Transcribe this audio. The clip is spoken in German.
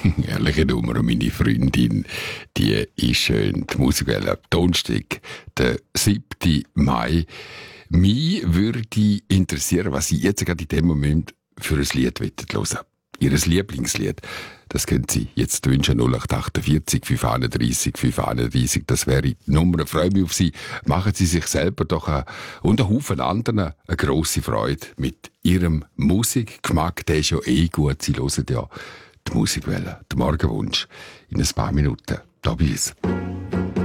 Ehrliche Nummer, meine Freundin, die ist schön. Die Musikwelle, Donnerstag, der 7. Mai. Mich würde interessieren, was Sie jetzt gerade in dem Moment für ein Lied hören wollen. Ihr Lieblingslied. Das können Sie jetzt wünschen. 0848 531 531. Das wäre die Nummer. Ich freue mich auf Sie. Machen Sie sich selber doch und einen Haufen anderen eine grosse Freude mit Ihrem Musikgeschmack. Der ist ja gut. Sie hören ja die Musikwelle, der Morgenwunsch. In ein paar Minuten. Da bei uns.